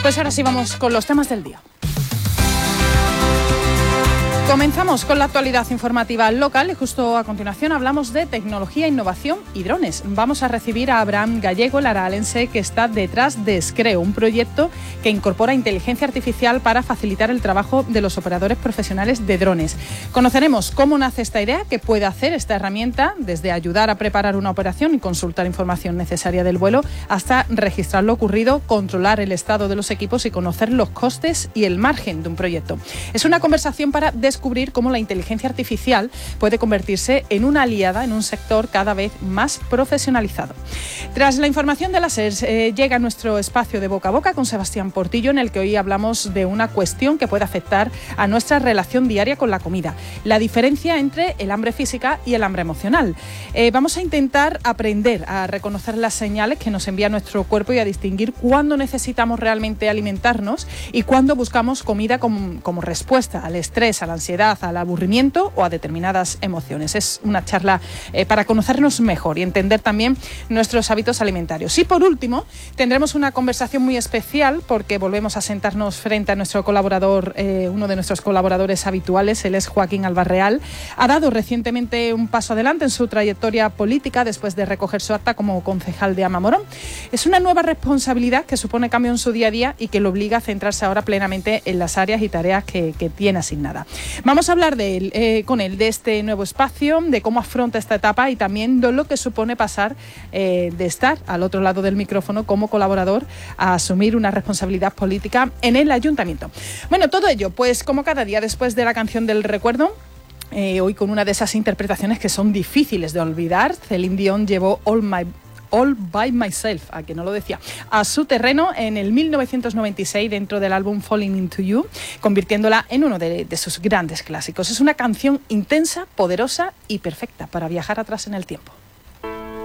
Pues ahora sí vamos con los temas del día. Comenzamos con la actualidad informativa local y justo a continuación hablamos de tecnología, innovación y drones. Vamos a recibir a Abraham Gallego, el aralense que está detrás de Screo, un proyecto que incorpora inteligencia artificial para facilitar el trabajo de los operadores profesionales de drones. Conoceremos cómo nace esta idea, qué puede hacer esta herramienta, desde ayudar a preparar una operación y consultar información necesaria del vuelo, hasta registrar lo ocurrido, controlar el estado de los equipos y conocer los costes y el margen de un proyecto. Es una conversación para descubrir cómo la inteligencia artificial puede convertirse en una aliada en un sector cada vez más profesionalizado. Tras la información de las SER, llega nuestro espacio de boca a boca con Sebastián Portillo, en el que hoy hablamos de una cuestión que puede afectar a nuestra relación diaria con la comida, la diferencia entre el hambre física y el hambre emocional. Vamos a intentar aprender a reconocer las señales que nos envía nuestro cuerpo y a distinguir cuándo necesitamos realmente alimentarnos y cuándo buscamos comida como respuesta al estrés, a la ansiedad, al aburrimiento o a determinadas emociones. Es una charla para conocernos mejor y entender también nuestros hábitos alimentarios. Y por último, tendremos una conversación muy especial porque volvemos a sentarnos frente a nuestro colaborador, uno de nuestros colaboradores habituales. Él es Joaquín Albarreal. Ha dado recientemente un paso adelante en su trayectoria política después de recoger su acta como concejal de Amamorón. Es una nueva responsabilidad que supone cambio en su día a día y que lo obliga a centrarse ahora plenamente en las áreas y tareas que tiene asignada. Vamos a hablar con él de este nuevo espacio, de cómo afronta esta etapa y también de lo que supone pasar de estar al otro lado del micrófono como colaborador a asumir una responsabilidad política en el ayuntamiento. Bueno, todo ello, pues como cada día después de la canción del recuerdo, hoy con una de esas interpretaciones que son difíciles de olvidar. Celine Dion llevó All by Myself, a que no lo decía, a su terreno en el 1996 dentro del álbum Falling Into You, convirtiéndola en uno de sus grandes clásicos. Es una canción intensa, poderosa y perfecta para viajar atrás en el tiempo.